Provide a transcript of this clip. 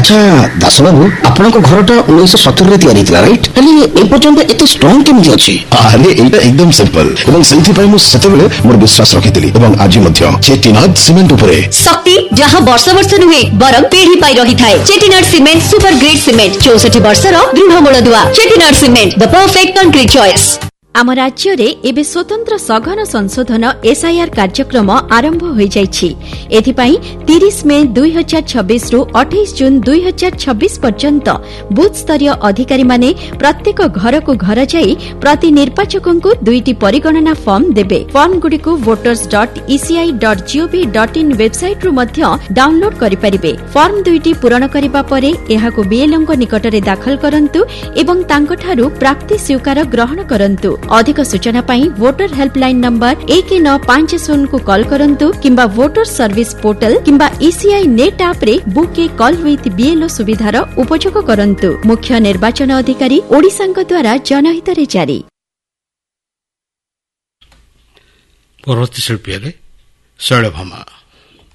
अच्छा दास बाबू आपन को घरटा 1970 रे तयारी थिला राइट खाली ए पर्यंत एते स्ट्रांग केमि अछि? अरे एटा एकदम सिंपल एवं सेंथि पय मु सेतेबेले मोर विश्वास रखितली एवं आज मध्य चेटीनाथ सीमेंट उपरे शक्ति जहां वर्ष वर्ष नुहे बरम पीढ़ी पाई रही थाए। चेटीनाथ सीमेंट सुपर ग्रेड सीमेंट 64 वर्षर दृढ़ मूलदुआ। चेटीनाथ cement the perfect concrete choice. आम राज्य रे एबे स्वतंत्र सघन संशोधन एसआईआर कार्यक्रम आरंभ होई जाइछि। एथिपाई 30 मे 2026 रु 28 जून 2026 पर्यंत बूथ स्तरीय अधिकारी माने प्रत्येक घर को घर जाई प्रति निर्वाचकन को 2टी परिगणना फॉर्म देबे। फॉर्म गुडी को voters.eci.gov.in वेबसाइट रु मध्य डाउनलोड करि परिबे। फॉर्म 2टी पूरण करिबा परे एहाको बीएलओ निकटरे दाखल करंतु एवं तांकठारु प्राप्ति स्वीकार ग्रहण करंतु। अधिक सूचना पाई वोटर हेल्पलाइन नंबर 1950 को कॉल करंतु किंबा वोटर सर्विस पोर्टल किंबा ईसीआई नेट ऐप रे book A call with BLO सुविधार उपयोग करंतु। मुख्य निर्वाचन अधिकारी ओडिशांक द्वारा जनहित रे जारी। परवर्ती शिल्पी शैलभामा।